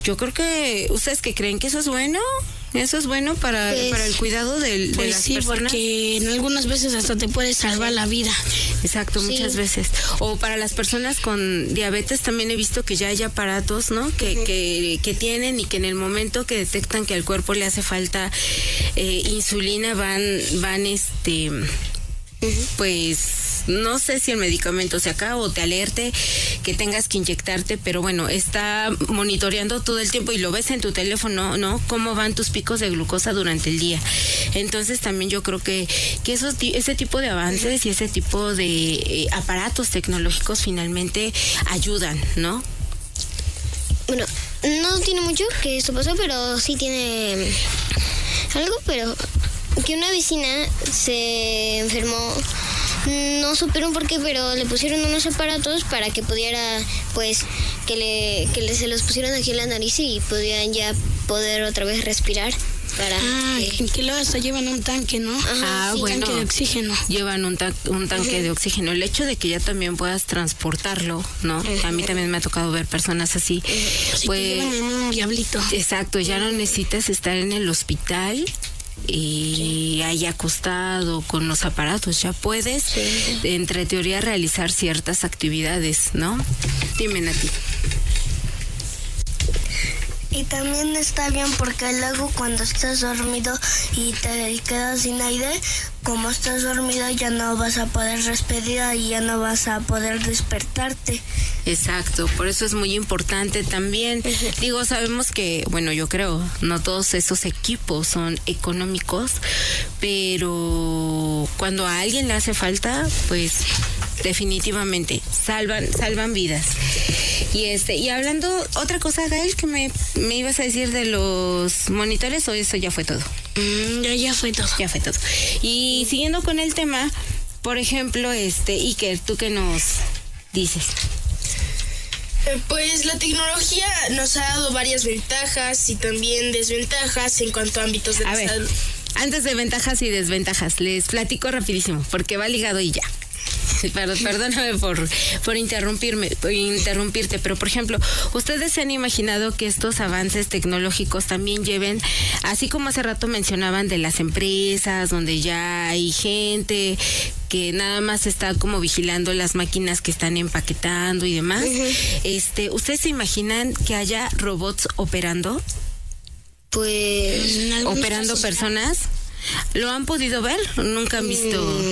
Yo creo que, ¿ustedes qué creen que eso es bueno? ¿Eso es bueno para el cuidado de las personas? Porque en algunas veces hasta te puede salvar la vida. Exacto, muchas veces. O para las personas con diabetes también he visto que ya hay aparatos, ¿no? Que tienen y que en el momento que detectan que al cuerpo le hace falta insulina van pues no sé si el medicamento se acaba o te alerte que tengas que inyectarte, pero bueno, está monitoreando todo el tiempo y lo ves en tu teléfono, ¿no? Cómo van tus picos de glucosa durante el día. Entonces también yo creo que ese tipo de avances y ese tipo de aparatos tecnológicos finalmente ayudan, ¿no? Bueno, no tiene mucho que esto pasó, pero sí tiene algo, pero que una vecina se enfermó. No supieron por qué, pero le pusieron unos aparatos para que pudiera, pues, se los pusieron aquí en la nariz y pudieran ya poder otra vez respirar. Que luego hasta llevan un tanque, ¿no? Ajá, un tanque de oxígeno. Llevan un tanque de oxígeno. El hecho de que ya también puedas transportarlo, ¿no? A mí también me ha tocado ver personas así. Sí, pues, que llevan en un diablito. Exacto, ya no necesitas estar en el hospital y ahí acostado con los aparatos, ya puedes entre teoría realizar ciertas actividades, ¿no? Dime, Nati. Y también está bien porque luego cuando estás dormido y te quedas sin aire, como estás dormido ya no vas a poder respirar y ya no vas a poder despertarte. Exacto, por eso es muy importante también. Digo, sabemos que, bueno, yo creo, no todos esos equipos son económicos, pero cuando a alguien le hace falta, pues definitivamente salvan vidas. Y hablando, otra cosa, Gael, que me ibas a decir de los monitores, o eso ya fue todo. Ya fue todo. Ya fue todo. Y siguiendo con el tema, por ejemplo, Iker, ¿tú qué nos dices? Pues la tecnología nos ha dado varias ventajas y también desventajas en cuanto a ámbitos de salud. A ver, antes de ventajas y desventajas, les platico rapidísimo, porque va ligado y ya. Perdóname por interrumpirte, pero por ejemplo, ¿ustedes se han imaginado que estos avances tecnológicos también lleven, así como hace rato mencionaban de las empresas, donde ya hay gente que nada más está como vigilando las máquinas que están empaquetando y demás? ¿Ustedes se imaginan que haya robots operando? Pues operando personas. ¿Lo han podido ver? ¿Nunca han visto?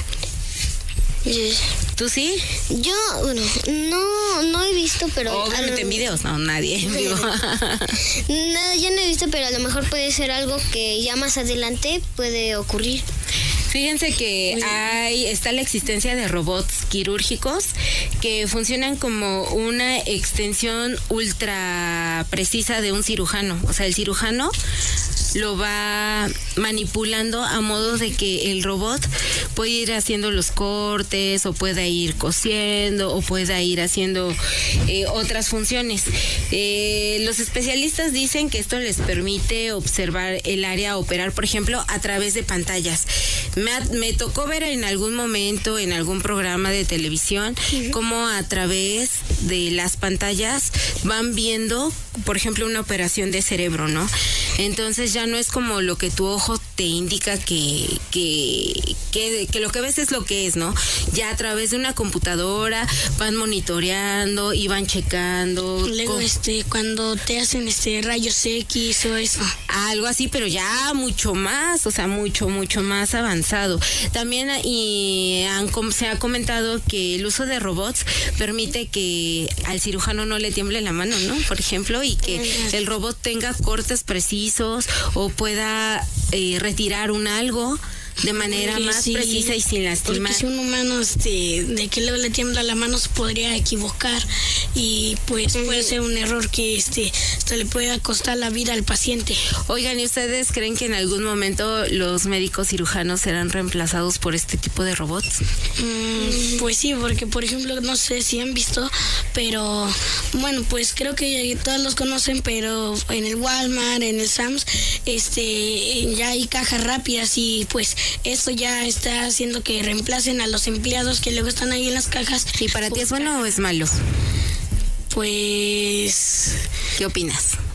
¿Tú sí? Yo, bueno, no he visto, pero... Obviamente en videos, no, nadie en vivo. No, yo no he visto, pero a lo mejor puede ser algo que ya más adelante puede ocurrir. Fíjense que está la existencia de robots quirúrgicos que funcionan como una extensión ultra precisa de un cirujano. O sea, el cirujano lo va manipulando a modo de que el robot puede ir haciendo los cortes o pueda ir cosiendo o pueda ir haciendo otras funciones. Los especialistas dicen que esto les permite observar el área, operar, por ejemplo, a través de pantallas. Me tocó ver en algún momento, en algún programa de televisión, cómo a través de las pantallas van viendo, por ejemplo, una operación de cerebro, ¿no? Entonces ya no es como lo que tu ojo te indica que lo que ves es lo que es, ¿no? Ya a través de una computadora van monitoreando y van checando. Luego, cuando te hacen rayos X o eso. Algo así, pero ya mucho más, o sea, mucho más avanzado. También se ha comentado que el uso de robots permite que al cirujano no le tiemble la mano, ¿no? Por ejemplo, y que el robot tenga cortes precisos o pueda retirar algo de manera más precisa y sin lastimar. Porque si un humano de que luego le tiembla la mano se podría equivocar y pues puede ser un error que esto le puede costar la vida al paciente. Oigan, ¿y ustedes creen que en algún momento los médicos cirujanos serán reemplazados por este tipo de robots? Pues sí, porque por ejemplo, no sé si han visto, pero bueno, pues creo que todos los conocen, pero en el Walmart, en el Sam's, ya hay cajas rápidas y pues eso ya está haciendo que reemplacen a los empleados que luego están ahí en las cajas. ¿Y para ti es bueno o es malo? Pues... ¿Qué opinas?